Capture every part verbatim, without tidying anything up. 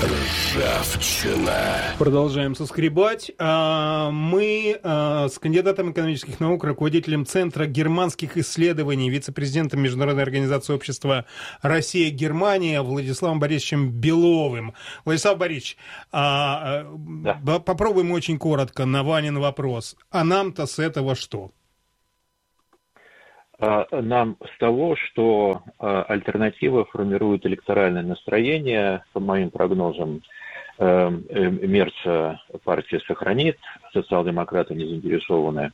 Ржавчина. Продолжаем соскребать. Мы с кандидатом экономических наук, руководителем Центра германских исследований, вице-президентом Международной организации общества Россия-Германия Владиславом Борисовичем Беловым. Владислав Борисович, да. попробуем очень коротко на Ванин вопрос. А нам-то с этого что? Нам с того, что альтернатива формирует электоральное настроение, по моим прогнозам, Мерца партия сохранит, социал-демократы не заинтересованы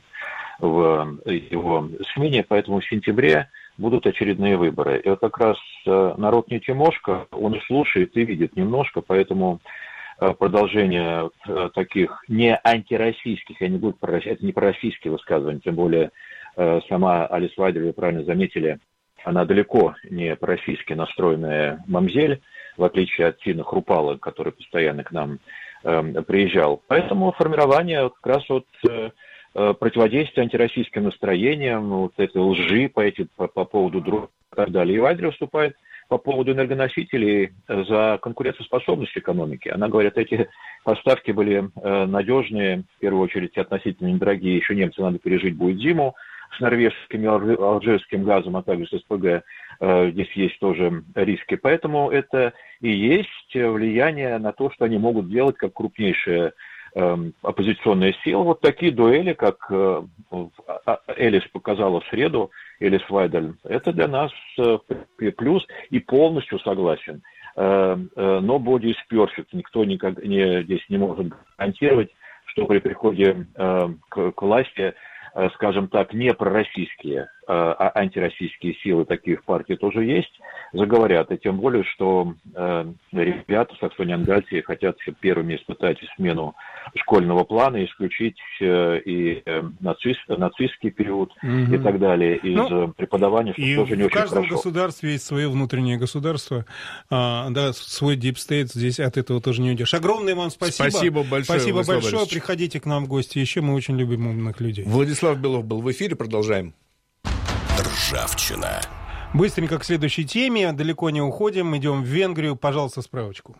в его смене, поэтому в сентябре будут очередные выборы. И вот как раз народ не Тимошка, он и слушает, и видит немножко, поэтому продолжение таких не антироссийских, я не буду про, это не пророссийские высказывания, тем более сама Алис Вайдер, вы правильно заметили, она далеко не по-российски настроенная мамзель, в отличие от Тина Хрупала, который постоянно к нам э, приезжал. Поэтому формирование вот, как раз вот э, противодействия антироссийским настроениям, вот этой лжи по, эти, по, по поводу друг и так далее. И Вайдер выступает по поводу энергоносителей за конкурентоспособность экономики. Она говорит, эти поставки были э, надежные, в первую очередь относительно недорогие, еще немцы надо пережить будет зиму, с норвежским и алжирским газом, а также с СПГ, э, здесь есть тоже риски. Поэтому это и есть влияние на то, что они могут делать как крупнейшая э, оппозиционная сила. Вот такие дуэли, как э, Элис показала в среду, Элис Вайдель, это для нас э, плюс, и полностью согласен. Э, э, nobody is perfect. Никто никак, не, здесь не может гарантировать, что при приходе э, к, к власти, скажем так, не пророссийские, а антироссийские силы, такие в партии тоже есть, заговорят. И тем более, что э, ребята в Саксонии-Ангальте хотят первыми испытать смену школьного плана, исключить э, и э, нацист, нацистский период mm-hmm. и так далее из ну, преподавания, что тоже не очень хорошо. В каждом государстве есть свое внутреннее государство, а, да, свой дипстейт, здесь от этого тоже не уйдешь. Огромное вам спасибо. Спасибо большое. Спасибо большое. Борисович. Приходите к нам в гости еще, мы очень любим умных людей. Владислав Белов был в эфире, продолжаем. Ржавчина. Быстренько к следующей теме, далеко не уходим, идем в Венгрию, пожалуйста, справочку.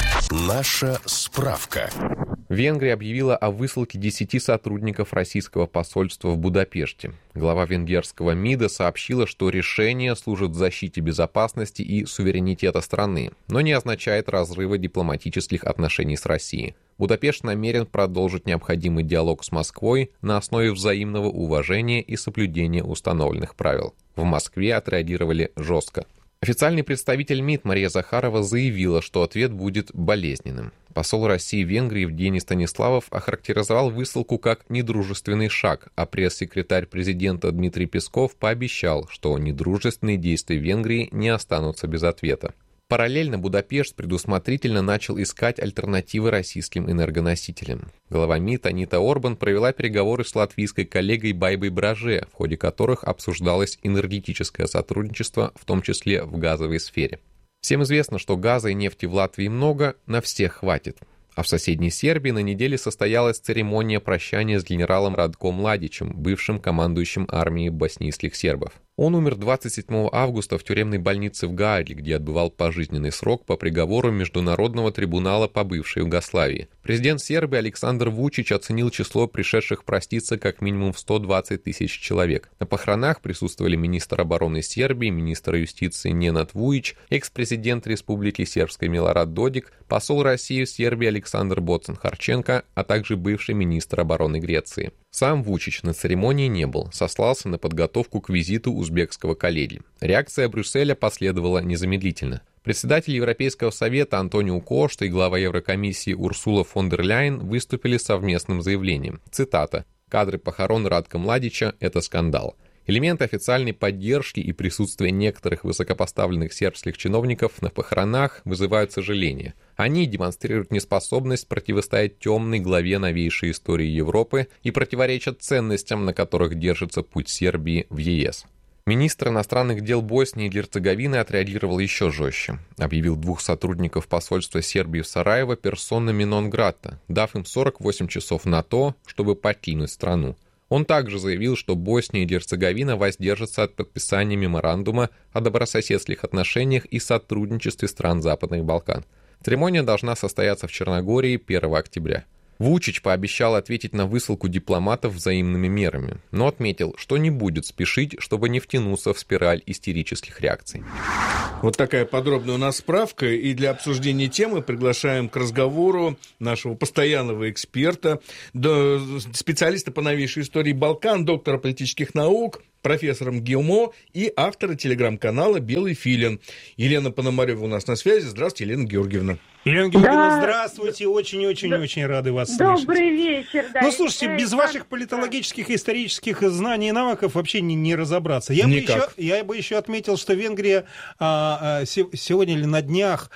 Наша справка. Венгрия объявила о высылке десяти сотрудников российского посольства в Будапеште. Глава венгерского МИДа сообщила, что решение служит защите безопасности и суверенитета страны, но не означает разрыва дипломатических отношений с Россией. Будапешт намерен продолжить необходимый диалог с Москвой на основе взаимного уважения и соблюдения установленных правил. В Москве отреагировали жестко. Официальный представитель МИД Мария Захарова заявила, что ответ будет болезненным. Посол России в Венгрии Евгений Станиславов охарактеризовал высылку как недружественный шаг, а пресс-секретарь президента Дмитрий Песков пообещал, что недружественные действия Венгрии не останутся без ответа. Параллельно Будапешт предусмотрительно начал искать альтернативы российским энергоносителям. Глава МИД Анита Орбан провела переговоры с латвийской коллегой Байбой Браже, в ходе которых обсуждалось энергетическое сотрудничество, в том числе в газовой сфере. Всем известно, что газа и нефти в Латвии много, на всех хватит. А в соседней Сербии на неделе состоялась церемония прощания с генералом Радко Младичем, бывшим командующим армией боснийских сербов. Он умер двадцать седьмого августа в тюремной больнице в Гааге, где отбывал пожизненный срок по приговору Международного трибунала по бывшей Югославии. Президент Сербии Александр Вучич оценил число пришедших проститься как минимум в сто двадцать тысяч человек. На похоронах присутствовали министр обороны Сербии, министр юстиции Ненад Вуич, экс-президент Республики Сербской Милорад Додик, посол России в Сербии Александр Боцен-Харченко, а также бывший министр обороны Греции. Сам Вучич на церемонии не был, сослался на подготовку к визиту узбекского коллеги. Реакция Брюсселя последовала незамедлительно. Председатель Европейского совета Антонио Кошта и глава Еврокомиссии Урсула фон дер Ляйен выступили с совместным заявлением. Цитата. «Кадры похорон Радка Младича – это скандал». Элементы официальной поддержки и присутствие некоторых высокопоставленных сербских чиновников на похоронах вызывают сожаление. Они демонстрируют неспособность противостоять темной главе новейшей истории Европы и противоречат ценностям, на которых держится путь Сербии в ЕС. Министр иностранных дел Боснии и Герцеговины отреагировал еще жестче. Объявил двух сотрудников посольства Сербии в Сараево персонами нон-грата, дав им сорок восемь часов на то, чтобы покинуть страну. Он также заявил, что Босния и Герцеговина воздержатся от подписания меморандума о добрососедских отношениях и сотрудничестве стран Западных Балкан. Церемония должна состояться в Черногории первого октября. Вучич пообещал ответить на высылку дипломатов взаимными мерами, но отметил, что не будет спешить, чтобы не втянуться в спираль истерических реакций. Вот такая подробная у нас справка. И для обсуждения темы приглашаем к разговору нашего постоянного эксперта, специалиста по новейшей истории Балкан, доктора политических наук, профессора МГИМО и автора телеграм-канала «Белый филин». Елена Пономарева у нас на связи. Здравствуйте, Елена Георгиевна. Елена Георгиевна, да. здравствуйте. Очень-очень-очень да. рады вас Добрый слышать. Добрый вечер. Да, ну, слушайте, да, без да, ваших политологических и исторических знаний и навыков вообще не, не разобраться. Я бы, еще, я бы еще отметил, что Венгрия а, а, сегодня или на днях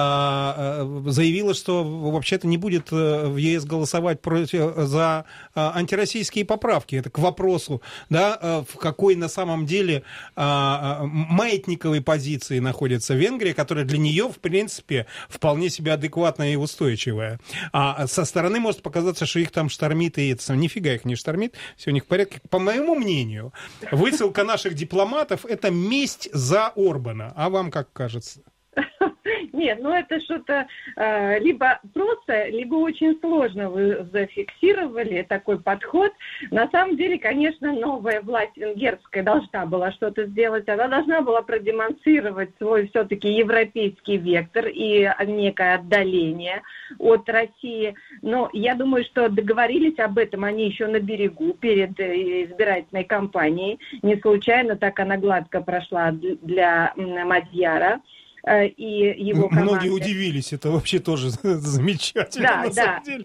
а, а, заявила, что вообще-то не будет в ЕС голосовать против, за а, антироссийские поправки. Это к вопросу, да, в какой на самом деле а, маятниковой позиции находится Венгрия, которая для нее, в принципе, вполне себе адекватная и устойчивая. А со стороны может показаться, что их там штормит, и это нифига их не штормит, все у них в порядке. По моему мнению, высылка наших дипломатов — это месть за Орбана. А вам как кажется? Нет, ну это что-то э, либо просто, либо очень сложно вы зафиксировали такой подход. На самом деле, конечно, новая власть венгерская должна была что-то сделать. Она должна была продемонстрировать свой все-таки европейский вектор и некое отдаление от России. Но я думаю, что договорились об этом они еще на берегу перед избирательной кампанией. Не случайно так она гладко прошла для Мадьяра и его команды. Многие удивились, это вообще тоже замечательно, да, на да. самом деле.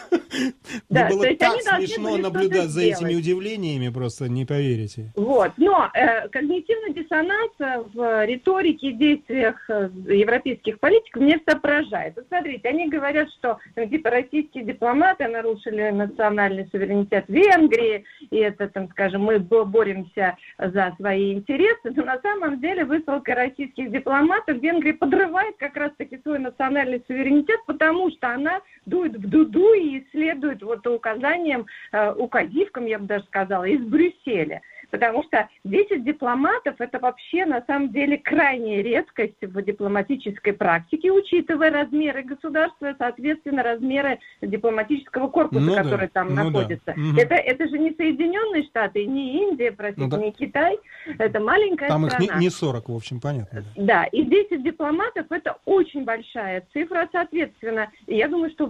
Да, было так смешно наблюдать за сделать. этими удивлениями, просто не поверите. Вот, но э, когнитивный диссонанс в риторике и действиях европейских политиков меня всегда поражает. Вот смотрите, они говорят, что типа российские дипломаты нарушили национальный суверенитет Венгрии, и это, там, скажем, мы боремся за свои интересы, но на самом деле высылка российских дипломатов в Венгрии подрывает как раз-таки свой национальный суверенитет, потому что она дует в дуду и следует вот указаниям, э, указивкам, я бы даже сказала, из Брюсселя. Потому что десять дипломатов – это вообще, на самом деле, крайняя редкость в дипломатической практике, учитывая размеры государства, соответственно, размеры дипломатического корпуса, ну, который да. там ну, находится. Да. Это, это же не Соединенные Штаты, не Индия, простите, ну, да. не Китай. Это маленькая там страна. Там их не, не сорок, в общем, понятно. Да. да, и десять дипломатов – это очень большая цифра, соответственно. Я думаю, что в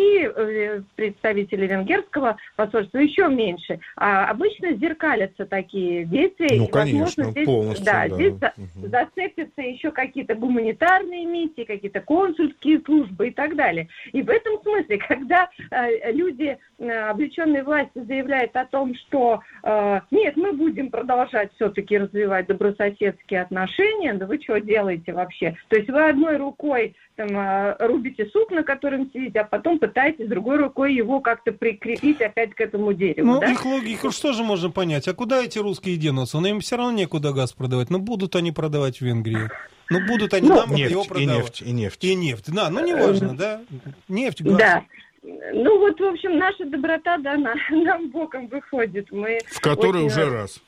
России представители венгерского посольства еще меньше. А обычно зеркалятся такие действия. Ну, и, конечно, возможно, здесь, полностью, да. да. Здесь угу. зацепятся еще какие-то гуманитарные миссии, какие-то консульские службы и так далее. И в этом смысле, когда э, люди, э, облеченные властью, заявляют о том, что э, нет, мы будем продолжать все-таки развивать добрососедские отношения, да вы что делаете вообще? То есть вы одной рукой там, э, рубите сук, на котором сидите, а потом пытаетесь другой рукой его как-то прикрепить опять к этому дереву. Ну, да? их логику что же можно понять? А куда эти русские денутся? Но им все равно некуда газ продавать. Ну, будут они продавать в Венгрии. Ну, будут они ну, нам нефть, его продавать. И нефть, и нефть. И нефть, да, ну, неважно, да. Нефть, газ. Да. Ну, вот, в общем, наша доброта, да, на, нам боком выходит. Мы в которой очень... уже раз.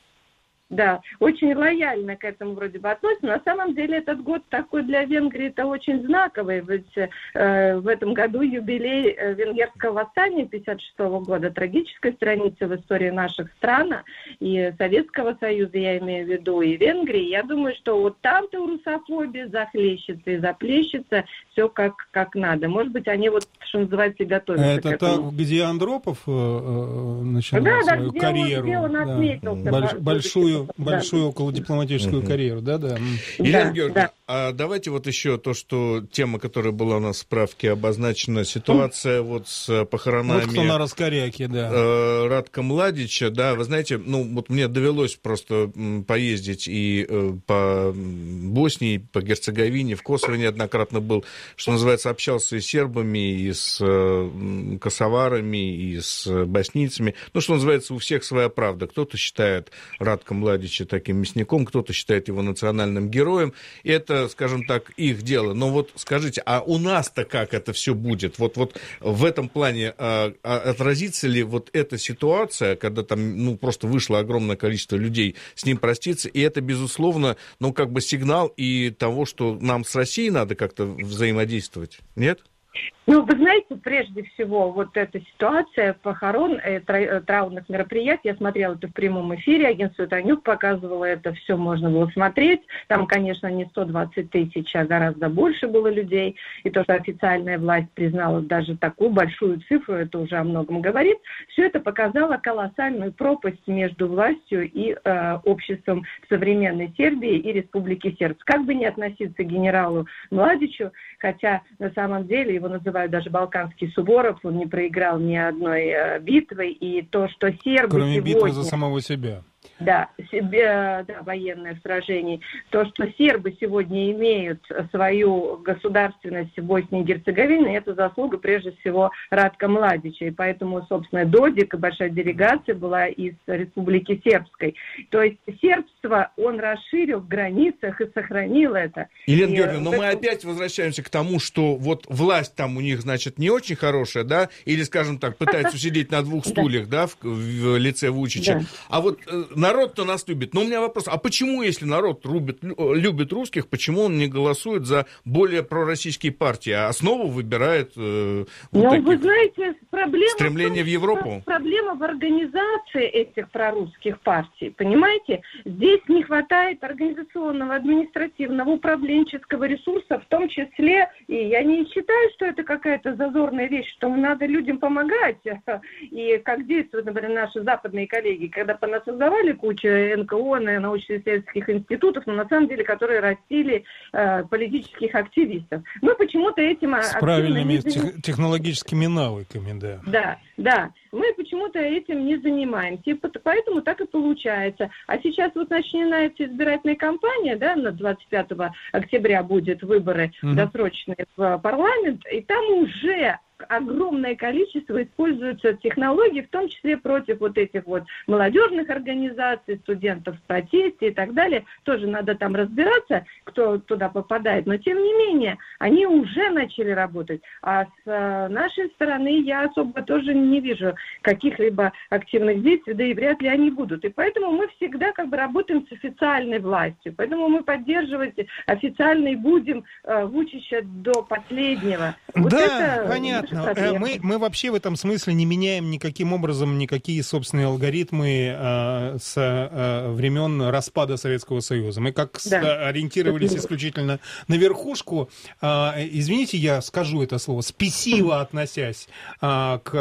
Да, очень лояльно к этому вроде бы относятся. На самом деле этот год такой для Венгрии это очень знаковый, ведь э, в этом году юбилей э, венгерского восстания пятьдесят шестого года, трагическая страница в истории наших стран и Советского Союза, я имею в виду, и Венгрии. Я думаю, что вот там-то русофобия захлещется и заплещется все как, как надо. Может быть, они вот, что называется, готовятся это к этому. Это где Андропов э, э, начинал да, свою да, карьеру. Где он, где он отметился, да. Больш, большую большую да. околодипломатическую угу. карьеру, да-да. Елена да, Георгиевна, да. а давайте вот еще то, что тема, которая была у нас в справке обозначена, ситуация вот с похоронами... Вот кто на Раскоряке, да. Э, Радка Младича, да, вы знаете, ну вот мне довелось просто поездить и э, по Боснии, по Герцеговине, в Косово неоднократно был, что называется, общался и с сербами, и с э, косоварами, и с боснийцами. Ну, что называется, у всех своя правда. Кто-то считает Радка Младича Младича таким мясником, кто-то считает его национальным героем. Это, скажем так, их дело. Но вот скажите, а у нас-то как это все будет? Вот, вот в этом плане а, а, отразится ли вот эта ситуация, когда там ну, просто вышло огромное количество людей с ним проститься, и это, безусловно, ну, как бы сигнал и того, что нам с Россией надо как-то взаимодействовать, нет? Ну, вы знаете, прежде всего, вот эта ситуация похорон, э, траурных мероприятий, я смотрела это в прямом эфире, агентство Танюк показывало это, все можно было смотреть. Там, конечно, не сто двадцать тысяч, а гораздо больше было людей. И то, что официальная власть признала даже такую большую цифру, это уже о многом говорит. Все это показало колоссальную пропасть между властью и э, обществом современной Сербии и Республики Сербск. Как бы ни относиться к генералу Младичу, хотя на самом деле его называют даже Балканский Суворов, он не проиграл ни одной э, битвы, и то, что сербы Кроме сегодня... битвы за самого себя. Да, себе, да, военных сражений. То, что сербы сегодня имеют свою государственность в Боснии и Герцеговине, это заслуга прежде всего Радка Младича. И поэтому, собственно, Додик и большая делегация была из Республики Сербской. То есть сербство он расширил в границах и сохранил это. Елена и, Георгиевна, но это... мы опять возвращаемся к тому, что вот власть там у них, значит, не очень хорошая, да, или, скажем так, пытается сидеть на двух стульях, да, в, в лице Вучича. А вот народ-то нас любит. Но у меня вопрос, а почему, если народ рубит, любит русских, почему он не голосует за более пророссийские партии, а основу выбирает э, вот ну, таких вы знаете, проблема стремление в, том, в Европу? Проблема в организации этих прорусских партий, понимаете? Здесь не хватает организационного, административного, управленческого ресурса, в том числе, и я не считаю, что это какая-то зазорная вещь, что надо людям помогать, и как действуют, например, наши западные коллеги, когда понасоздавали кучу эн ка о, научно-исследовательских институтов, но на самом деле, которые растили э, политических активистов. Мы почему-то этим... С правильными тех, технологическими навыками, да. Да, да. Мы почему-то этим не занимаемся, и поэтому так и получается. А сейчас вот начинается избирательная кампания, да, на двадцать пятого октября будет выборы mm-hmm. досрочные в парламент, и там уже огромное количество используются технологий, в том числе против вот этих вот молодежных организаций, студентов в протесте и так далее. Тоже надо там разбираться, кто туда попадает. Но тем не менее, они уже начали работать. А с э, нашей стороны я особо тоже не вижу каких-либо активных действий, да и вряд ли они будут. И поэтому мы всегда как бы работаем с официальной властью. Поэтому мы поддерживать официально и будем э, Вучича до последнего. Вот да, это, понятно. Мы, мы вообще в этом смысле не меняем никаким образом никакие собственные алгоритмы э, с э, времен распада Советского Союза. Мы как да. ориентировались исключительно на верхушку, э, извините, я скажу это слово, спесиво относясь э, к,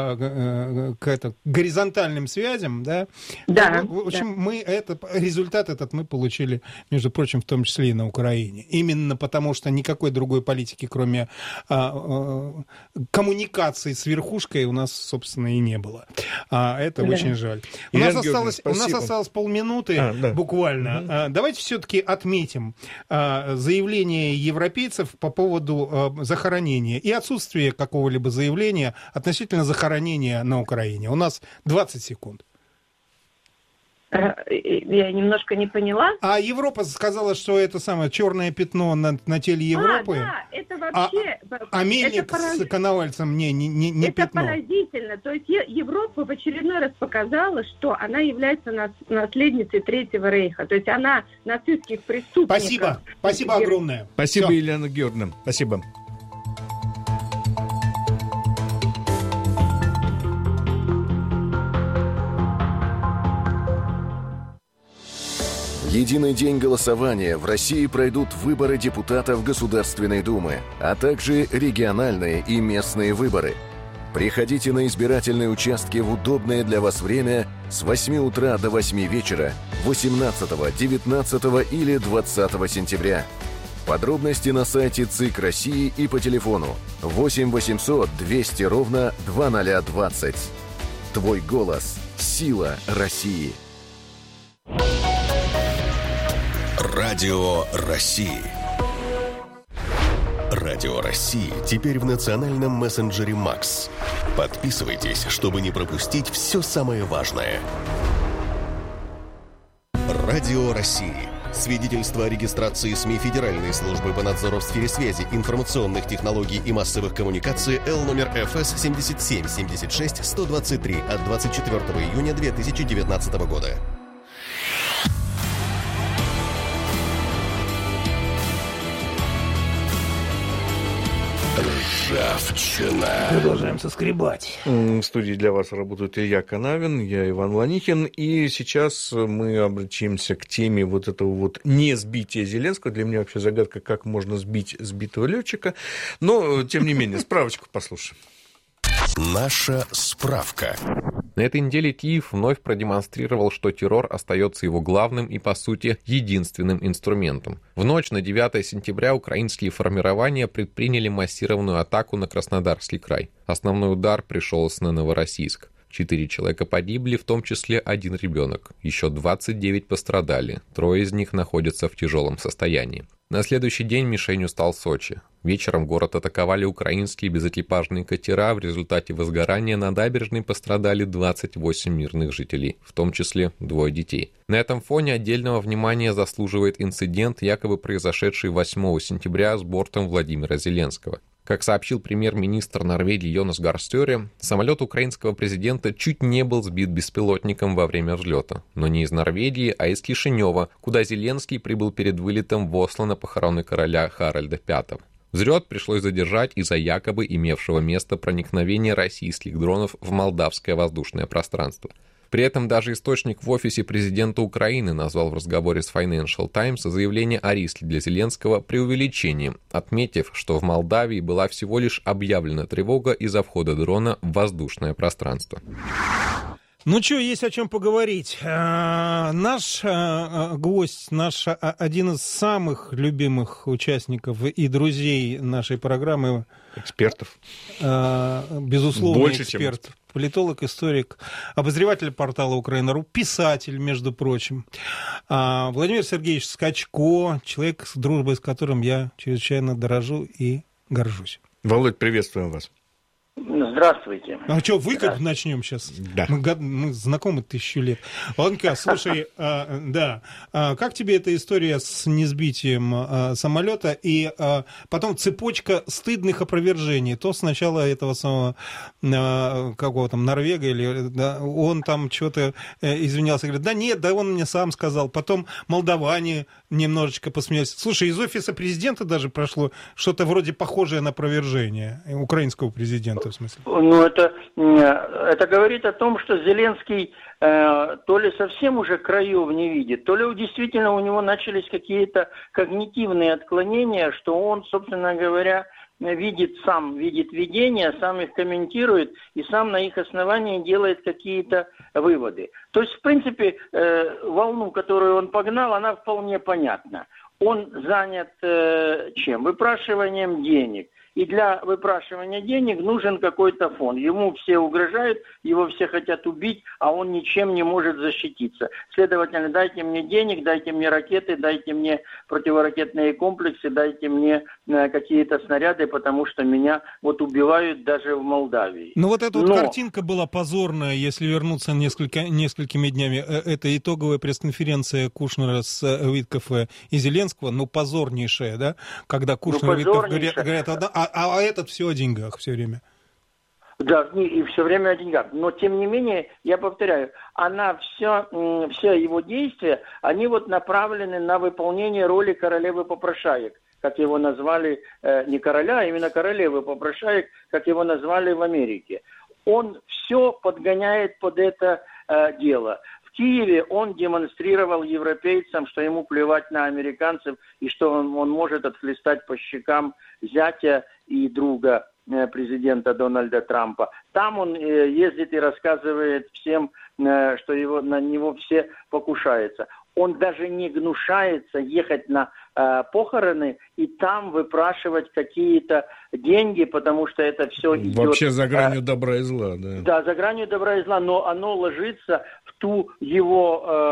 э, к это, горизонтальным связям, да? Да, в общем, да. мы это, результат этот мы получили, между прочим, в том числе и на Украине. Именно потому, что никакой другой политики, кроме э, э, коммуникации с верхушкой у нас, собственно, и не было. А, это да. очень жаль. У нас, осталось, у нас осталось полминуты а, да. буквально. Угу. А, давайте все-таки отметим а, заявление европейцев по поводу а, захоронения и отсутствие какого-либо заявления относительно захоронения на Украине. У нас двадцать секунд. Я немножко не поняла. А Европа сказала, что это самое черное пятно на, на теле Европы. А, да, это вообще... А, а мельник пораз... с Коновальцем не, не, не, не это пятно. Это поразительно. То есть Европа в очередной раз показала, что она является наследницей Третьего Рейха. То есть она нацистских преступников... Спасибо. Спасибо огромное. Спасибо, Все. Елена Георгиевна. Спасибо. В единый день голосования в России пройдут выборы депутатов Государственной Думы, а также региональные и местные выборы. Приходите на избирательные участки в удобное для вас время с восьми утра до восьми вечера восемнадцатого, девятнадцатого или двадцатого сентября. Подробности на сайте ЦИК России и по телефону восемь восемьсот двести ровно двадцать двадцать. Твой голос – сила России. Радио России. Радио России теперь в национальном мессенджере Макс. Подписывайтесь, чтобы не пропустить все самое важное. Радио России. Свидетельство о регистрации СМИ Федеральной службы по надзору в сфере связи, информационных технологий и массовых коммуникаций Л номер эф эс семь семь семь шесть сто двадцать три от двадцать четвёртого июня две тысячи девятнадцатого года. Ржавчина. Продолжаем соскребать. В студии для вас работают Илья Канавин, я Иван Ланихин. И сейчас мы обратимся к теме вот этого вот не сбития Зеленского. Для меня вообще загадка, как можно сбить сбитого летчика. Но, тем не менее, справочку послушаем. Наша справка. На этой неделе Киев вновь продемонстрировал, что террор остается его главным и, по сути, единственным инструментом. В ночь на девятое сентября украинские формирования предприняли массированную атаку на Краснодарский край. Основной удар пришелся на Новороссийск. Четыре человека погибли, в том числе один ребенок. Еще двадцать девять пострадали. Трое из них находятся в тяжелом состоянии. На следующий день мишенью стал Сочи. Вечером город атаковали украинские безэкипажные катера. В результате возгорания на набережной пострадали двадцать восемь мирных жителей, в том числе двое детей. На этом фоне отдельного внимания заслуживает инцидент, якобы произошедший восьмого сентября с бортом Владимира Зеленского. Как сообщил премьер-министр Норвегии Йонас Гар Стёре, самолет украинского президента чуть не был сбит беспилотником во время взлета. Но не из Норвегии, а из Кишинева, куда Зеленский прибыл перед вылетом в Осло на похороны короля Харальда пятого. Взлет пришлось задержать из-за якобы имевшего место проникновения российских дронов в молдавское воздушное пространство. При этом даже источник в офисе президента Украины назвал в разговоре с Financial Times заявление о риске для Зеленского преувеличением, отметив, что в Молдавии была всего лишь объявлена тревога из-за входа дрона в воздушное пространство. Ну что, есть о чем поговорить. А, наш а, гость, наш а, один из самых любимых участников и друзей нашей программы. Экспертов. А, безусловно, больше, эксперт. Чем... Политолог, историк, обозреватель портала Украина.ру, писатель, между прочим. А, Владимир Сергеевич Скачко, человек, с дружбой с которым я чрезвычайно дорожу и горжусь. Володь, приветствуем вас. Здравствуйте. А что, вы как начнем сейчас? Да. Мы, мы знакомы тысячу лет. Ладно, слушай, а, да, а, как тебе эта история с несбитием а, самолета и а, потом цепочка стыдных опровержений? То сначала этого самого, а, какого там, Норвега, или да, он там что-то извинялся, говорит, да нет, да он мне сам сказал. Потом молдаване немножечко посмеялись. Слушай, из офиса президента даже прошло что-то вроде похожее на опровержение украинского президента. В смысле? Ну, это, это говорит о том, что Зеленский э, то ли совсем уже краев не видит, то ли действительно у него начались какие-то когнитивные отклонения, что он, собственно говоря, видит сам, видит видения, сам их комментирует и сам на их основании делает какие-то выводы. То есть, в принципе, э, волну, которую он погнал, она вполне понятна. Он занят э, чем? Выпрашиванием денег. И для выпрашивания денег нужен какой-то фонд. Ему все угрожают, его все хотят убить, а он ничем не может защититься. Следовательно, дайте мне денег, дайте мне ракеты, дайте мне противоракетные комплексы, дайте мне э, какие-то снаряды, потому что меня вот убивают даже в Молдавии. Ну вот эта вот Но... картинка была позорная, если вернуться несколько, несколькими днями. Это итоговая пресс-конференция Кушнера с Витков и Зеленского, ну позорнейшая, да? Когда Кушнер ну, и Витков говорят, говорят а, а, а этот все о деньгах все время. Да, и все время о деньгах. Но, тем не менее, я повторяю, она все, все его действия, они вот направлены на выполнение роли королевы попрошаек, как его назвали, не короля, а именно королевы попрошаек, как его назвали в Америке. Он все подгоняет под это э, дело. В Киеве он демонстрировал европейцам, что ему плевать на американцев и что он, он может отхлестать по щекам зятя и друга э, президента Дональда Трампа. Там он э, ездит и рассказывает всем, э, что его, на него все покушаются. Он даже не гнушается ехать на э, похороны и там выпрашивать какие-то деньги, потому что это все идет... Вообще за гранью э, добра и зла, да. Да, за гранью добра и зла, но оно ложится в ту его э,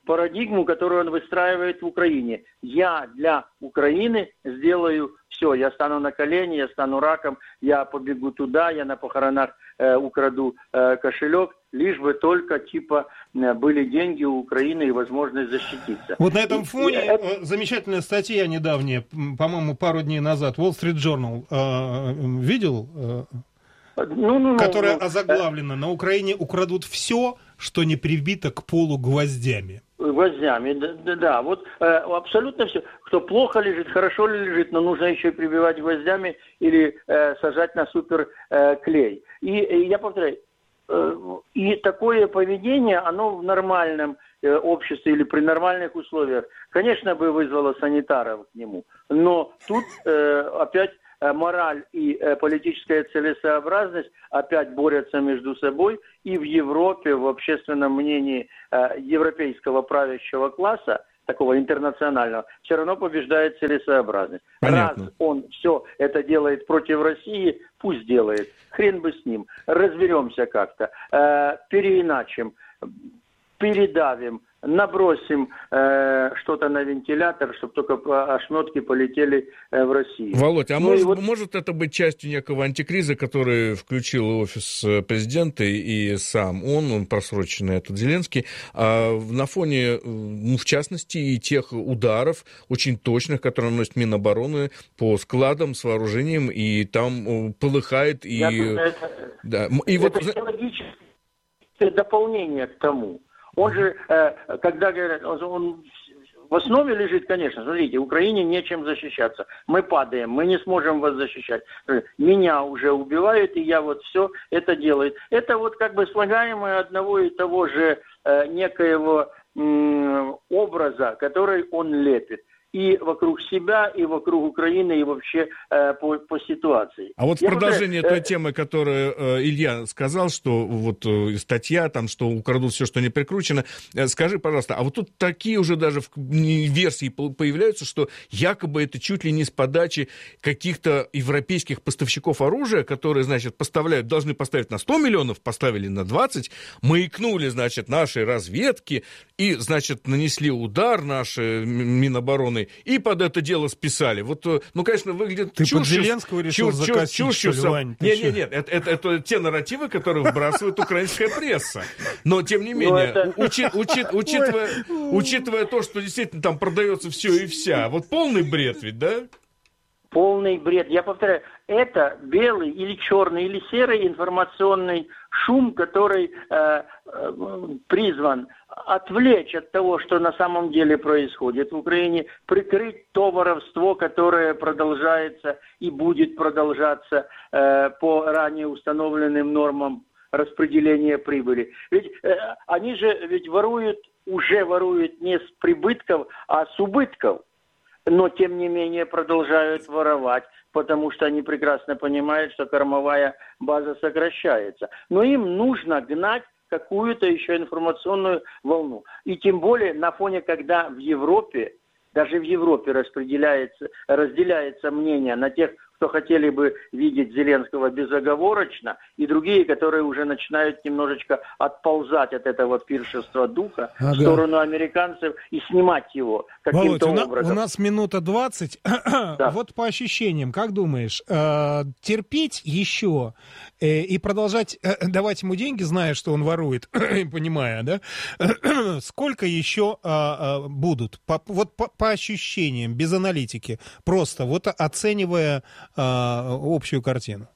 парадигму, которую он выстраивает в Украине. Я для Украины сделаю все. Я стану на колени, я стану раком, я побегу туда, я на похоронах э, украду э, кошелек, лишь бы только типа были деньги у Украины и возможность защититься. Вот на этом фоне и, это... замечательная статья недавняя, по-моему, пару дней назад, Wall Street Journal, э, видел? Э, ну, ну, которая ну, озаглавлена: на Украине украдут все, что не прибито к полу гвоздями. Гвоздями, да, да, да. Вот э, абсолютно все. Кто плохо лежит, хорошо ли лежит, но нужно еще и прибивать гвоздями или э, сажать на суперклей. Э, и, и я повторяю, э, и такое поведение, оно в нормальном э, обществе или при нормальных условиях, конечно, бы вызвало санитаров к нему. Но тут э, опять мораль и э, политическая целесообразность опять борются между собой, и в Европе, в общественном мнении э, европейского правящего класса, такого интернационального, все равно побеждает целесообразность. Понятно. Раз он все это делает против России, пусть делает. Хрен бы с ним. Разберемся как-то. Э, переиначим, передавим, набросим э, что-то на вентилятор, чтобы только ошметки полетели э, в Россию. Володь, а ну, может, вот... может это быть частью некого антикриза, который включил офис президента и сам он, он просроченный этот Зеленский, а на фоне, ну, в частности, и тех ударов очень точных, которые наносит Минобороны по складам с вооружением, и там полыхает, и... Это, да. и это вот... логическое дополнение к тому. Он же, э, когда говорят, он в основе лежит, конечно, смотрите, Украине нечем защищаться. Мы падаем, мы не сможем вас защищать. Меня уже убивают, и я вот все это делаю. Это вот как бы слагаемое одного и того же э, некоего э, образа, который он лепит. И вокруг себя, и вокруг Украины, и вообще э, по, по ситуации. А вот в Я продолжение повторяю, той э... темы, которую э, Илья сказал, что вот э, статья, там, что украдут все, что не прикручено, э, скажи, пожалуйста, а вот тут такие уже даже в, версии появляются, что якобы это чуть ли не с подачи каких-то европейских поставщиков оружия, которые, значит, поставляют, должны поставить на сто миллионов, поставили на двадцать, маякнули, значит, нашей разведки и, значит, нанесли удар наши Минобороны, и под это дело списали. Вот, ну, конечно, выглядит Ты чушь. Ты под Зеленского решил чушь, закосить, чушь, что ли, чушь, Вань? Нет, нет, нет, это, это, это те нарративы, которые вбрасывает украинская пресса. Но, тем не менее, это... учи, учи, учитывая, учитывая то, что действительно там продается все и вся, вот полный бред ведь, да? Полный бред. Я повторяю, это белый или черный или серый информационный шум, который э, э, призван отвлечь от того, что на самом деле происходит в Украине, прикрыть то воровство, которое продолжается и будет продолжаться э, по ранее установленным нормам распределения прибыли. Ведь э, они же ведь воруют, уже воруют не с прибытков, а с убытков. Но, тем не менее, продолжают воровать, потому что они прекрасно понимают, что кормовая база сокращается. Но им нужно гнать какую-то еще информационную волну. И тем более на фоне, когда в Европе, даже в Европе распределяется, разделяется мнение на тех, кто хотели бы видеть Зеленского безоговорочно, и другие, которые уже начинают немножечко отползать от этого пиршества духа ага. в сторону американцев и снимать его каким-то Володь, образом. У нас минута двадцать. Да. Вот по ощущениям, как думаешь, э, терпеть еще э, и продолжать э, давать ему деньги, зная, что он ворует, понимая, да? Сколько еще э, э, будут? По, вот по, по ощущениям, без аналитики, просто вот оценивая общую картину?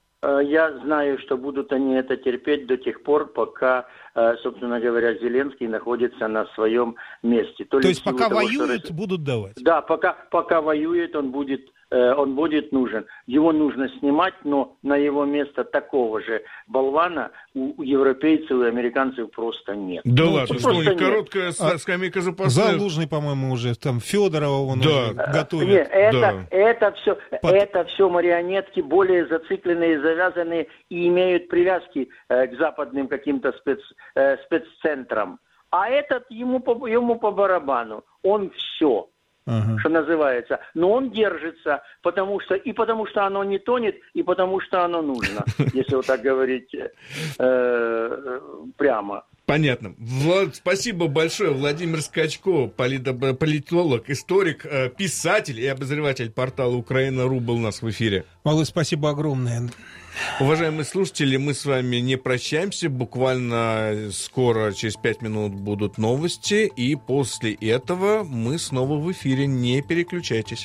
Я знаю, что будут они это терпеть до тех пор, пока, собственно говоря, Зеленский находится на своем месте. То, То есть пока того, воюет, что... будут давать? Да, пока, пока воюет, он будет, он будет нужен. Его нужно снимать, но на его место такого же болвана у европейцев и американцев просто нет. Да ну, ладно, что у них короткая а, скамейка запасных. Залужный, по-моему, уже, там Федорова он да. уже готовит. Нет, это, да. это, все, Под... это все марионетки, более зацикленные, завязанные и имеют привязки э, к западным каким-то спец, э, спеццентрам. А этот ему по, ему по барабану. Он все. Ага. Что называется. Но он держится, потому что и потому что оно не тонет, и потому что оно нужно, если вот так говорить э, прямо. Понятно. Влад, спасибо большое. Владимир Скачко, политолог, историк, писатель и обозреватель портала Украина.ру был у нас в эфире. Володь, спасибо огромное. Уважаемые слушатели, мы с вами не прощаемся. Буквально скоро, через пять минут, будут новости. И после этого мы снова в эфире. Не переключайтесь.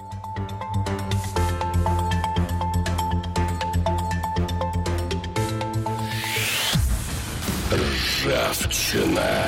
Ржавчина.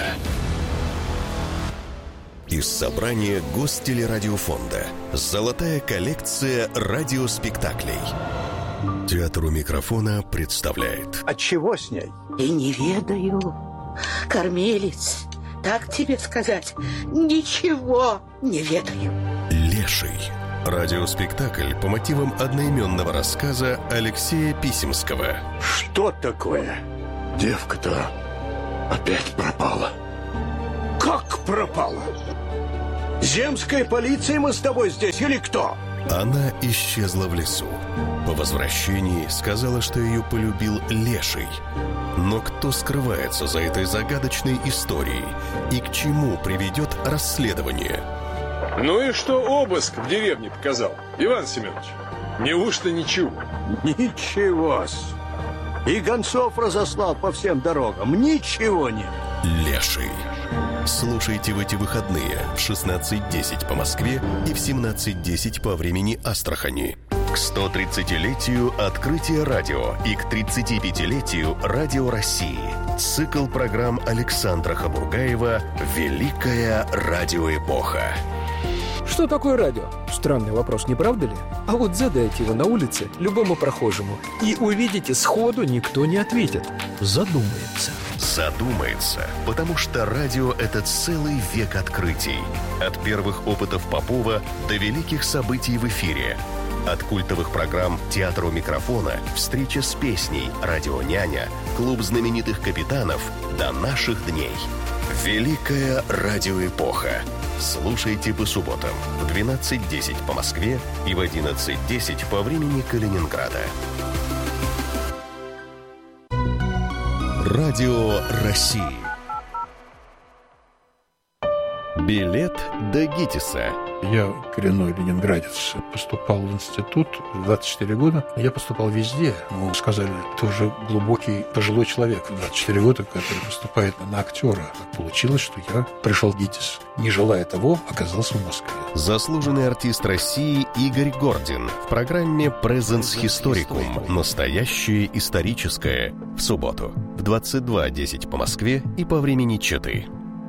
Из собрания Гостелерадиофонда. Золотая коллекция радиоспектаклей. Театр у микрофона представляет. А чего с ней? И не ведаю. Кормилец, так тебе сказать, ничего не ведаю. Леший. Радиоспектакль по мотивам одноименного рассказа Алексея Писемского. Что такое? Девка-то опять пропала. Как пропала? Земская полиция мы с тобой здесь или кто? Она исчезла в лесу. По возвращении сказала, что ее полюбил Леший. Но кто скрывается за этой загадочной историей и к чему приведет расследование? Ну и что обыск в деревне показал, Иван Семенович? Неужто ничего? Ничего-с. И гонцов разослал по всем дорогам. Ничего нет. Леший. Слушайте в эти выходные в шестнадцать десять по Москве и в семнадцать десять по времени Астрахани. К сто тридцатилетию открытия радио и к тридцатипятилетию Радио России. Цикл программ Александра Хабургаева «Великая радиоэпоха». Что такое радио? Странный вопрос, не правда ли? А вот задайте его на улице любому прохожему, и увидите, сходу никто не ответит. Задумается. Задумается, потому что радио — это целый век открытий. От первых опытов Попова до великих событий в эфире. От культовых программ «Театр у микрофона», «Встреча с песней», «Радионяня», «Клуб знаменитых капитанов» до наших дней. Великая радиоэпоха. Слушайте по субботам в двенадцать десять по Москве и в одиннадцать десять по времени Калининграда. Радио России. Билет до ГИТИСа. Я коренной ленинградец, поступал в институт в двадцать четыре года. Я поступал везде. Ну, сказали, ты уже глубокий пожилой человек в двадцать четыре года, который поступает на актера. Получилось, что я пришел в ГИТИС. Не желая того, оказался в Москве. Заслуженный артист России Игорь Гордин в программе «Презенс Historicum». Настоящее историческое. В субботу в двадцать два десять по Москве и по времени Читы.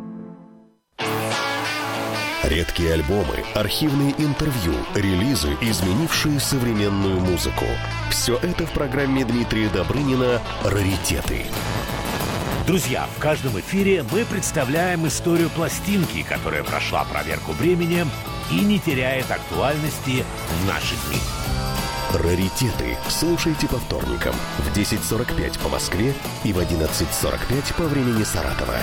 Редкие альбомы, архивные интервью, релизы, изменившие современную музыку. Все это в программе Дмитрия Добрынина «Раритеты». Друзья, в каждом эфире мы представляем историю пластинки, которая прошла проверку временем и не теряет актуальности в наши дни. «Раритеты» слушайте по вторникам в десять сорок пять по Москве и в одиннадцать сорок пять по времени Саратова.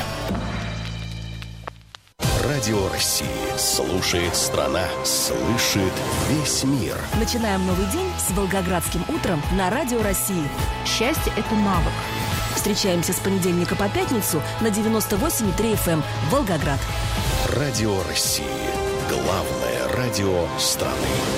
Радио России. Слушает страна, слышит весь мир. Начинаем новый день с Волгоградским утром на Радио России. Счастье – это навык. Встречаемся с понедельника по пятницу на девяносто восемь и три эф эм Волгоград. Радио России. Главное радио страны.